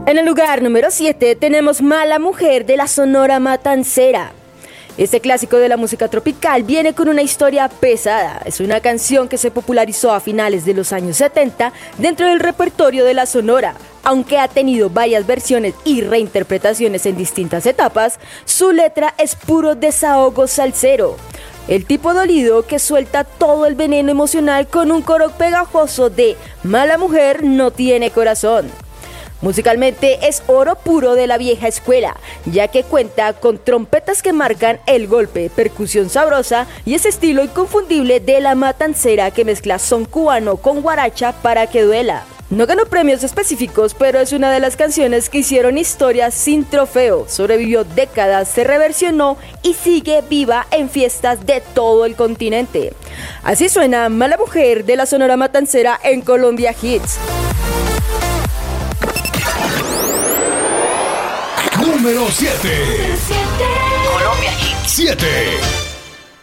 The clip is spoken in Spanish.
En el lugar número 7 tenemos Mala Mujer de la Sonora Matancera. Este clásico de la música tropical viene con una historia pesada. Es una canción que se popularizó a finales de los años 70 dentro del repertorio de la Sonora. Aunque ha tenido varias versiones y reinterpretaciones en distintas etapas, su letra es puro desahogo salsero. El tipo dolido que suelta todo el veneno emocional con un coro pegajoso de Mala Mujer no tiene corazón. Musicalmente es oro puro de la vieja escuela, ya que cuenta con trompetas que marcan el golpe, percusión sabrosa y ese estilo inconfundible de la Matancera que mezcla son cubano con guaracha para que duela. No ganó premios específicos, pero es una de las canciones que hicieron historia sin trofeo. Sobrevivió décadas, se reversionó y sigue viva en fiestas de todo el continente. Así suena Mala Mujer de la Sonora Matancera en Colombia Hits. Número 7. Colombia Hits 7.